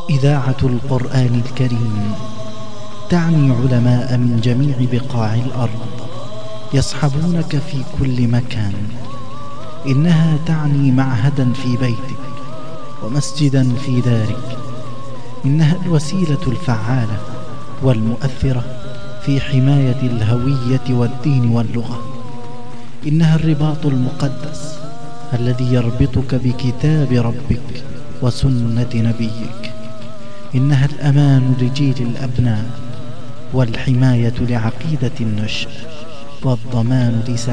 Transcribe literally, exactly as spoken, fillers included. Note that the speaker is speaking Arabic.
إذاعة القرآن الكريم تعني علماء من جميع بقاع الأرض يصحبونك في كل مكان. إنها تعني معهدا في بيتك ومسجدا في دارك. إنها الوسيلة الفعالة والمؤثرة في حماية الهوية والدين واللغة. إنها الرباط المقدس الذي يربطك بكتاب ربك وسنة نبيك. إنها الأمان لجيل الأبناء والحماية لعقيدة النشء والضمان لسعادة